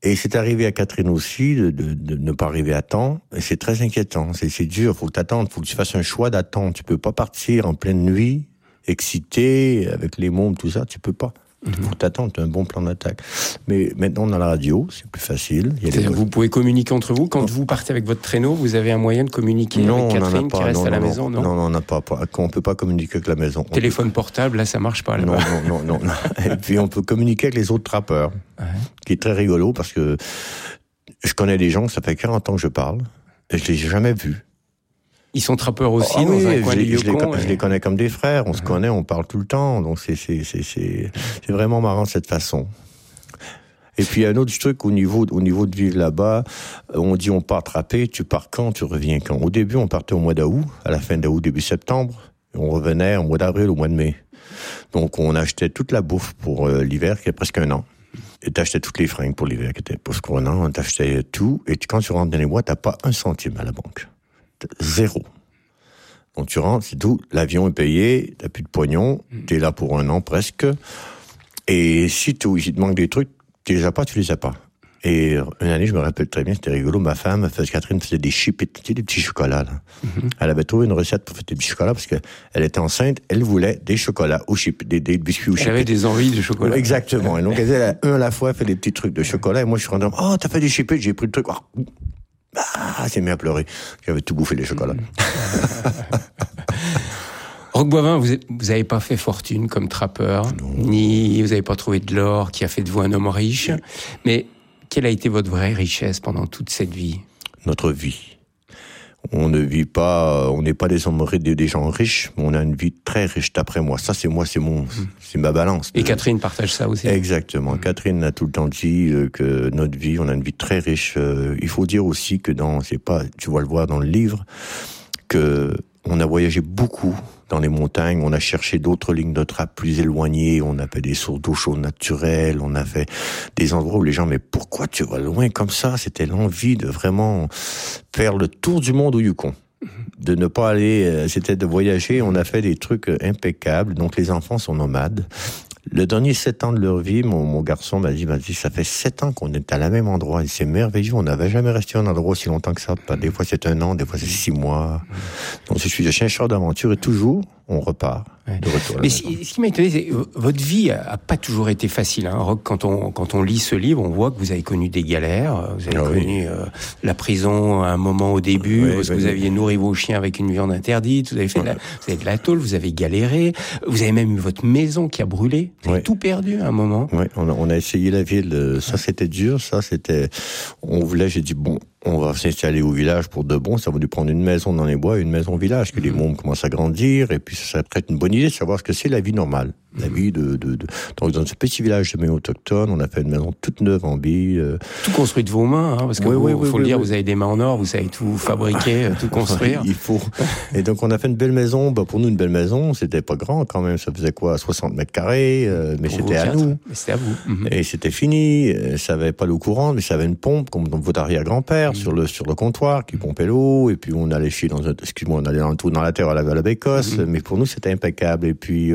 Et c'est arrivé à Catherine aussi de ne pas arriver à temps. Et c'est très inquiétant. C'est dur. Faut que t'attendes. Faut que tu fasses un choix d'attendre. Tu peux pas partir en pleine nuit, excité, avec les mômes, tout ça. Tu peux pas. Faut t'attendre. Tu as un bon plan d'attaque. Mais maintenant, on a la radio. C'est plus facile. Vous pouvez communiquer entre vous. Quand vous partez avec votre traîneau, vous avez un moyen de communiquer avec Catherine qui reste à la maison, non? Non, on n'a pas. On peut pas communiquer avec la maison. Téléphone portable, là, ça marche pas, là-bas. Non. Et puis, on peut communiquer avec les autres trappeurs. Qui est très rigolo parce que je connais des gens, ça fait 40 ans que je parle, et je les ai jamais vus. Ils sont trappeurs aussi dans un coin de Yukon. Je les connais comme des frères, on se connaît, on parle tout le temps, donc c'est vraiment marrant de cette façon. Et puis, un autre truc, au niveau de vivre là-bas, on dit on part trapper, tu pars quand, tu reviens quand. Au début, on partait au mois d'août, à la fin d'août, début septembre, et on revenait au mois d'avril, au mois de mai. Donc, on achetait toute la bouffe pour l'hiver, qui est presque un an. Et t'achetais toutes les fringues pour l'hiver, qui était pour ce qu'on a, t'achetais tout, et quand tu rentres dans les mois, t'as pas un centime à la banque. Zéro. Donc tu rentres, c'est tout, l'avion est payé, t'as plus de pognon, t'es là pour un an presque, et si il te manque des trucs, tu les as pas, tu les as pas. Et une année, je me rappelle très bien, c'était rigolo, ma femme, Catherine faisait des chips, des petits chocolats, là. Elle avait trouvé une recette pour faire des petits chocolats parce qu'elle était enceinte, elle voulait des chocolats aux chips, des biscuits aux chips. Elle avait des envies de chocolat. Exactement. Et donc, elle faisait un à la fois, elle fait des petits trucs de chocolat, et moi, je suis rentré, oh, t'as fait des chips, j'ai pris le truc, c'est mis à pleurer. J'avais tout bouffé les chocolats. Roch Boivin, vous n'avez pas fait fortune comme trappeur, ni vous n'avez pas trouvé de l'or qui a fait de vous un homme riche, mais quelle a été votre vraie richesse pendant toute cette vie? Notre vie. On ne vit pas, on n'est pas des gens riches, mais on a une vie très riche d'après moi. Ça, c'est ma balance. Et Catherine partage ça aussi. Exactement. Catherine a tout le temps dit que notre vie, on a une vie très riche. Il faut dire aussi que tu vas le voir dans le livre, que on a voyagé beaucoup dans les montagnes, on a cherché d'autres lignes de trappe plus éloignées, on a fait des sources d'eau chaude naturelles, on a fait des endroits où les gens, mais pourquoi tu vas loin comme ça? C'était l'envie de vraiment faire le tour du monde au Yukon. De ne pas aller, c'était de voyager, on a fait des trucs impeccables, donc les enfants sont nomades. Le dernier 7 ans de leur vie, mon garçon m'a dit, ça fait 7 ans qu'on est à la même endroit, et c'est merveilleux, on n'avait jamais resté à un endroit aussi longtemps que ça. Des fois c'est 1 an, des fois c'est 6 mois. Donc je suis un chercheur d'aventure, et toujours, on repart. De retour. Mais ce qui m'a étonné, c'est que votre vie a pas toujours été facile. Roch, quand on lit ce livre, on voit que vous avez connu des galères. Vous avez connu la prison à un moment au début, parce que vous aviez nourri vos chiens avec une viande interdite. Vous avez fait vous avez de la tôle, vous avez galéré. Vous avez même eu votre maison qui a brûlé. Vous avez tout perdu à un moment. Oui, on a essayé la ville. Ça, c'était dur. J'ai dit, on va s'installer au village pour de bon. Ça va nous prendre une maison dans les bois et une maison au village, que les mômes commencent à grandir, et puis ça serait peut-être une bonne idée de savoir ce que c'est la vie normale. La vie donc dans ce petit village de Méo autochtone, on a fait une maison toute neuve en billes. Tout construit de vos mains, parce que faut le dire, vous avez des mains en or, vous savez tout fabriquer, tout construire. Il faut. Et donc on a fait une belle maison. Pour nous, une belle maison, c'était pas grand quand même. Ça faisait 60 mètres carrés, mais c'était à nous. Mais c'était à vous. Et c'était fini. Ça avait pas l'eau courante, mais ça avait une pompe, comme dans votre arrière-grand-père, sur le comptoir, qui pompait l'eau. Et puis on allait chier on allait dans le trou dans la terre à la bécosse. Mais pour nous, c'était impeccable. Et puis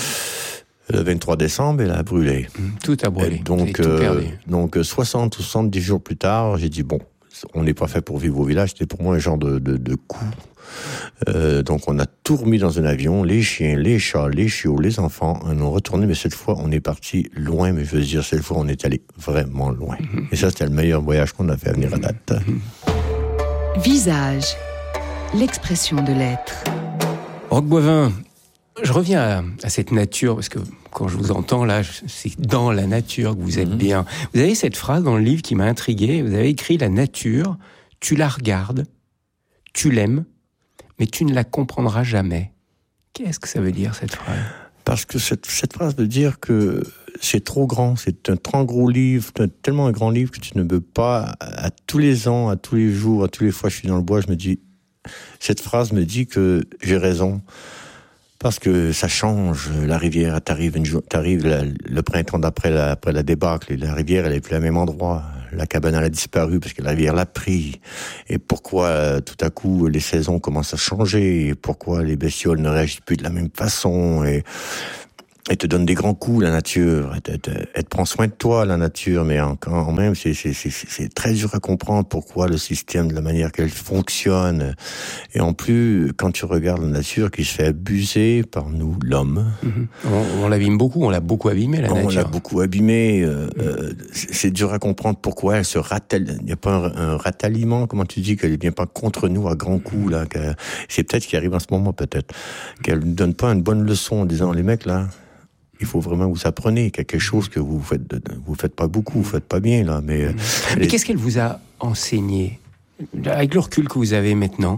le 23 décembre, elle a brûlé. Tout a brûlé. Et donc, tout perdu. Donc 60 ou 70 jours plus tard, j'ai dit on n'est pas fait pour vivre au village. C'était pour moi un genre de coup. Donc on a tout remis dans un avion, les chiens, les chats, les chiots, les enfants. On est retourné, mais cette fois on est parti loin. Mais je veux dire, cette fois on est allé vraiment loin. Et ça, c'était le meilleur voyage qu'on a fait à venir à date. Visage, l'expression de l'être. Roch Boivin, je reviens à cette nature, parce que quand je vous entends là, c'est dans la nature que vous êtes bien. Vous avez cette phrase dans le livre qui m'a intrigué. Vous avez écrit: la nature, tu la regardes, tu l'aimes, mais tu ne la comprendras jamais. Qu'est-ce que ça veut dire, cette phrase? Parce que cette phrase veut dire que c'est trop grand, c'est un trop gros livre, tellement un grand livre que tu ne peux pas, à tous les ans, à tous les jours, à tous les fois que je suis dans le bois, cette phrase me dit que j'ai raison. Parce que ça change, la rivière, t'arrives le printemps d'après la débâcle, et la rivière, elle est plus à même endroit. La cabane, elle a disparu parce que la rivière l'a pris. Et pourquoi, tout à coup, les saisons commencent à changer, et pourquoi les bestioles ne réagissent plus de la même façon, et Elle te donne des grands coups, la nature. Elle prend soin de toi, la nature. Mais quand même, c'est très dur à comprendre pourquoi le système, de la manière qu'elle fonctionne. Et en plus, quand tu regardes la nature qui se fait abuser par nous, l'homme. On l'abîme beaucoup, on l'a beaucoup abîmé, la nature. On l'a beaucoup abîmé. C'est dur à comprendre pourquoi elle se ratelle. Il n'y a pas un rataillement, comment tu dis, qu'elle ne vient pas contre nous à grands coups, là. C'est peut-être ce qui arrive en ce moment, peut-être. Qu'elle ne donne pas une bonne leçon en disant, les mecs, là, il faut vraiment que vous appreniez quelque chose que vous faites pas beaucoup, vous faites pas bien, là. Mais qu'est-ce qu'elle vous a enseigné? Avec le recul que vous avez maintenant.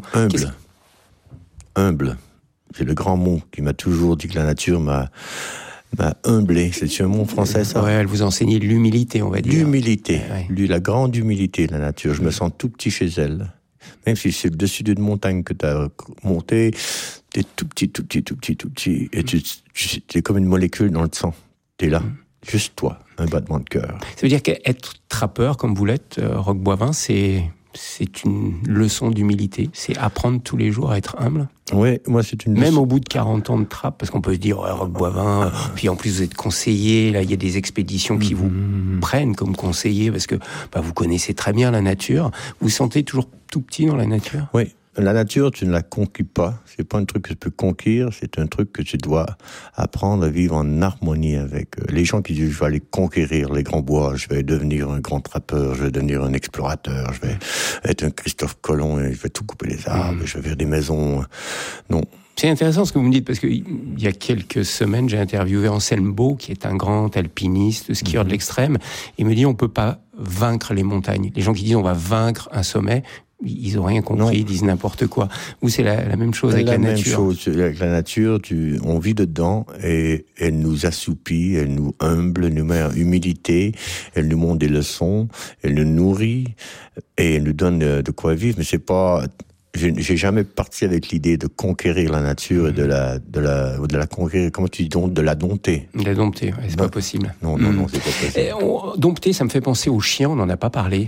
Humble. C'est le grand mot qui m'a toujours dit que la nature m'a humblé. C'est un mot français, ça? Ouais, elle vous a enseigné l'humilité, on va dire. L'humilité. La grande humilité de la nature. Je me sens tout petit chez elle. Même si c'est le dessus d'une montagne que tu as montée, t'es tout petit. Et t'es comme une molécule dans le sang. T'es là. Juste toi. Un battement de cœur. Ça veut dire qu'être trappeur, comme vous l'êtes, Roch Boivin, c'est une leçon d'humilité. C'est apprendre tous les jours à être humble. Oui, moi c'est une leçon. Même au bout de 40 ans de trappe, parce qu'on peut se dire, Roch Boivin, puis en plus vous êtes conseiller, là il y a des expéditions qui vous prennent comme conseiller, parce que vous connaissez très bien la nature. Vous vous sentez toujours tout petit dans la nature? Oui. La nature, tu ne la conquis pas. C'est pas un truc que tu peux conquérir. C'est un truc que tu dois apprendre à vivre en harmonie avec. Les gens qui disent, je vais aller conquérir les grands bois, je vais devenir un grand trappeur, je vais devenir un explorateur, je vais être un Christophe Colomb et je vais tout couper les arbres, je vais faire des maisons. Non. C'est intéressant ce que vous me dites, parce qu'il y a quelques semaines, j'ai interviewé Anselme Beau, qui est un grand alpiniste, skieur de l'extrême. Il me dit, on peut pas vaincre les montagnes. Les gens qui disent, on va vaincre un sommet, ils ont rien compris, ils disent n'importe quoi. Ou c'est la même chose avec la nature. La même chose avec la nature, on vit dedans et elle nous assoupit, elle nous humble, elle nous met en humilité, elle nous montre des leçons, elle nous nourrit et elle nous donne de quoi vivre. Mais c'est pas, j'ai jamais parti avec l'idée de conquérir la nature et de la conquérir, comment tu dis donc, de la dompter. De la dompter, ouais, c'est pas possible. Non, c'est pas possible. Dompter, ça me fait penser aux chiens, on n'en a pas parlé.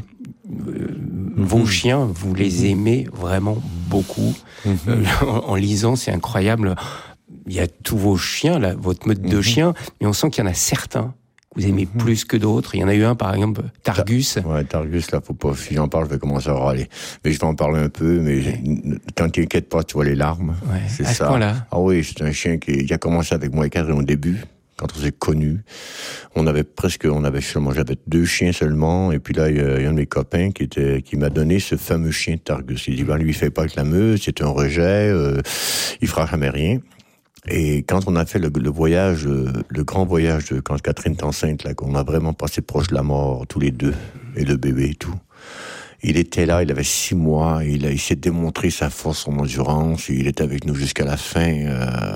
Vos chiens, vous les aimez vraiment beaucoup. En lisant, c'est incroyable. Il y a tous vos chiens, là, votre meute de chiens, mais on sent qu'il y en a certains que vous aimez plus que d'autres. Il y en a eu un, par exemple, Targus. Ouais, Targus, là, faut pas, si j'en parle, je vais commencer à râler. Mais je vais en parler un peu, mais t'en t'inquiète pas, tu vois les larmes. Ouais. C'est à ça. Ce point-là. Ah oui, c'est un chien qui a commencé avec moi et Catherine au début. Quand on s'est connus, j'avais 2 chiens seulement, et puis là, il y a un de mes copains qui m'a donné ce fameux chien Targus. Il dit, lui, il fait pas avec la meute, c'est un rejet, il fera jamais rien. Et quand on a fait le voyage, le grand voyage quand Catherine est enceinte, là, qu'on a vraiment passé proche de la mort, tous les deux, et le bébé et tout. Il était là, il avait 6 mois, il s'est démontré sa force, son endurance, il était avec nous jusqu'à la fin,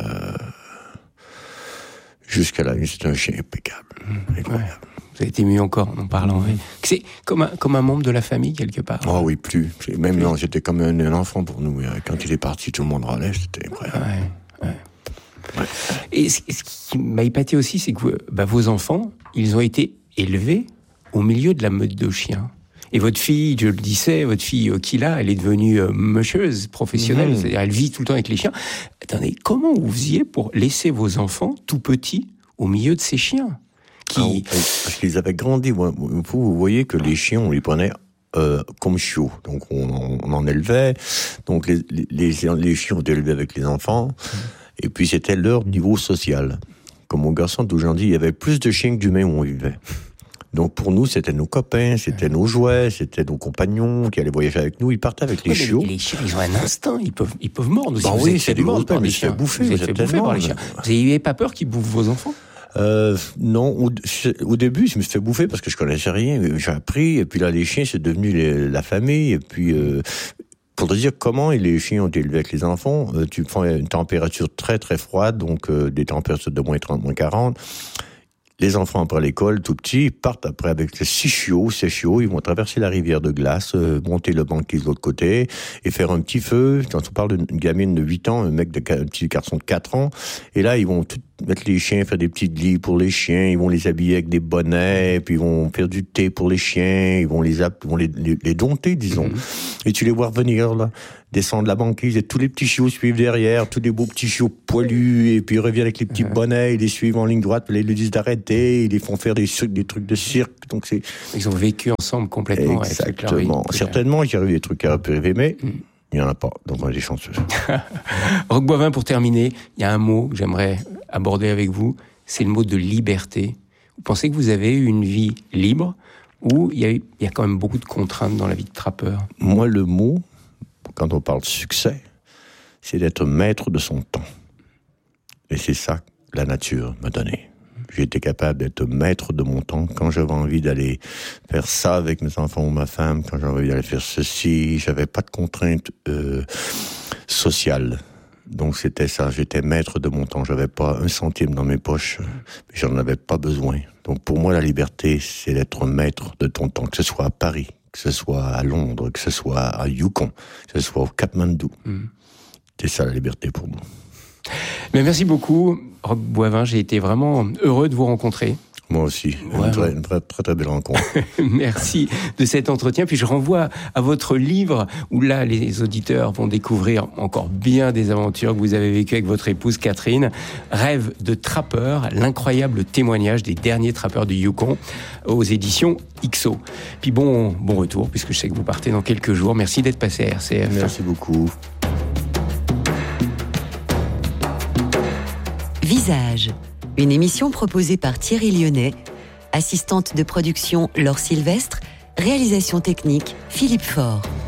jusqu'à là, c'est un chien impeccable. Incroyable. Ouais. Vous avez été mieux encore en parlant. Oui. C'est comme un membre de la famille, quelque part. Oh oui, plus. Même non, c'était comme un enfant pour nous. Quand il est parti, tout le monde râlait, c'était incroyable. Ouais. Et ce qui m'a épaté aussi, c'est que vos enfants, ils ont été élevés au milieu de la meute de chiens. Et votre fille, je le disais, votre fille Kila, elle est devenue musheuse professionnelle, c'est-à-dire elle vit tout le temps avec les chiens. Attendez, comment vous faisiez pour laisser vos enfants tout petits au milieu de ces chiens parce qu'ils avaient grandi. Vous voyez que les chiens, on les prenait comme chiots. Donc on en élevait. Donc les chiens ont été élevés avec les enfants. Et puis c'était leur niveau social. Comme mon garçon d'aujourd'hui, il y avait plus de chiens que d'humains où on vivait. Donc pour nous, c'était nos copains, c'était nos jouets, c'était nos compagnons qui allaient voyager avec nous. Ils partaient avec les chiots. Les chiens, ils ont un instinct, ils peuvent mordre aussi. Oui, c'est des grosses bêtes, mais ils se fait bouffer. Vous êtes fait bouffer par les chiens. Vous n'avez pas peur qu'ils bouffent vos enfants? Non, au début, je me suis fait bouffer parce que je connaissais rien. J'ai appris, et puis là, les chiens, c'est devenu la famille, et puis pour te dire comment les chiens ont été élevés avec les enfants, tu prends une température très très froide, donc des températures de moins 30, moins 40. Les enfants, après l'école, tout petits, ils partent après avec 6 chiots. Ces chiots, ils vont traverser la rivière de glace, monter le banquise de l'autre côté, et faire un petit feu. Quand on parle d'une gamine de 8 ans, un petit garçon de 4 ans, et là, ils vont mettre les chiens, faire des petits lits pour les chiens, ils vont les habiller avec des bonnets, puis ils vont faire du thé pour les chiens, ils vont les dompter, disons. Et tu les vois revenir, là, descendre la banquise, et tous les petits chiots suivent derrière, tous les beaux petits chiots poilus, et puis ils reviennent avec les petits bonnets, ils les suivent en ligne droite, ils lui disent d'arrêter, ils les font faire des trucs de cirque, donc c'est... Ils ont vécu ensemble complètement. Exactement. Certainement, il y aurait eu des trucs à rêver, mais... Il n'y en a pas, donc on est des chanceux. Roch Boivin, pour terminer, il y a un mot que j'aimerais aborder avec vous, c'est le mot de liberté. Vous pensez que vous avez eu une vie libre ou il y a quand même beaucoup de contraintes dans la vie de trappeur? Moi, le mot, quand on parle de succès, c'est d'être maître de son temps. Et c'est ça que la nature m'a donné. J'ai été capable d'être maître de mon temps quand j'avais envie d'aller faire ça avec mes enfants ou ma femme, quand j'avais envie d'aller faire ceci, j'avais pas de contraintes sociales. Donc c'était ça, j'étais maître de mon temps, j'avais pas un centime dans mes poches, mais j'en avais pas besoin. Donc pour moi la liberté, c'est d'être maître de ton temps, que ce soit à Paris, que ce soit à Londres, que ce soit à Yukon, que ce soit au Katmandou. C'est ça la liberté pour moi. Mais merci beaucoup, Roch Boivin. J'ai été vraiment heureux de vous rencontrer. Moi aussi, une très, très, très belle rencontre. Merci de cet entretien. Puis je renvoie à votre livre où là, les auditeurs vont découvrir encore bien des aventures que vous avez vécues avec votre épouse Catherine. Rêve de trappeur, l'incroyable témoignage des derniers trappeurs du Yukon aux éditions XO. Puis bon retour, puisque je sais que vous partez dans quelques jours. Merci d'être passé à RCF. Merci beaucoup. Visage, une émission proposée par Thierry Lyonnais, assistante de production Laure Sylvestre, réalisation technique Philippe Faure.